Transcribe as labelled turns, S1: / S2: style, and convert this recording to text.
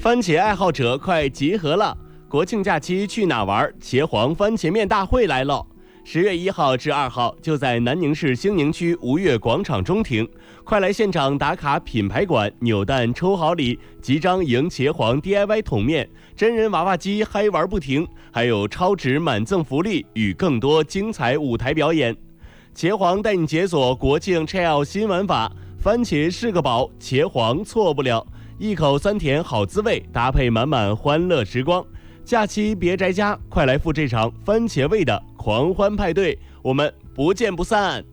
S1: 番茄爱好者快集合了！国庆假期去哪玩？茄皇番茄面大会来了！10月1号至2号就在南宁市兴宁区吴越广场中庭，快来现场打卡品牌馆，扭蛋抽好礼，即将赢茄皇 DIY 桶面，真人娃娃机嗨玩不停，还有超值满赠福利与更多精彩舞台表演。茄皇带你解锁国庆 Chill 新玩法，番茄是个宝，茄皇错不了。一口酸甜好滋味，搭配满满欢乐时光。假期别宅家，快来赴这场番茄味的狂欢派对，我们不见不散。